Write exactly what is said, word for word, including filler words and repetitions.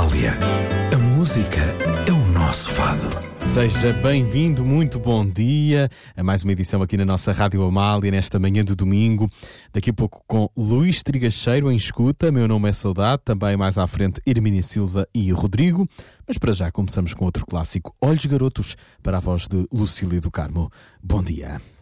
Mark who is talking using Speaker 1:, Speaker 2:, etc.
Speaker 1: Amália. A música é o nosso fado.
Speaker 2: Seja bem-vindo, muito bom dia a mais uma edição aqui na nossa Rádio Amália, nesta manhã de domingo. Daqui a pouco com Luís Trigacheiro em escuta. Meu nome é Saudade, também mais à frente Hermínia Silva e Rodrigo. Mas para já começamos com outro clássico, Olhos Garotos, para a voz de Lucília do Carmo. Bom dia.